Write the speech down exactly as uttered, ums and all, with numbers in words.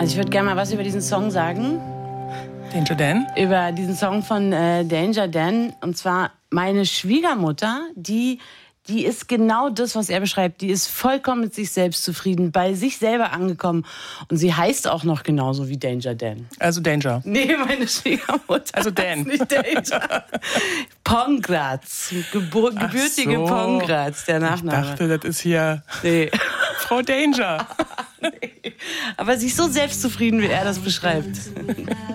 Also ich würde gerne mal was über diesen Song sagen. Danger Dan? Über diesen Song von äh, Danger Dan. Und zwar meine Schwiegermutter, die... Die ist genau das, was er beschreibt. Die ist vollkommen mit sich selbst zufrieden, bei sich selber angekommen. Und sie heißt auch noch genauso wie Danger Dan. Also Danger. Nee, meine Schwiegermutter. Also Dan. Nicht Danger. Pongratz. Gebur- gebürtige so. Pongratz, der Nachname. Ich dachte, das ist hier nee. Frau Danger. Nee. Aber sie ist so selbstzufrieden, wie er das beschreibt.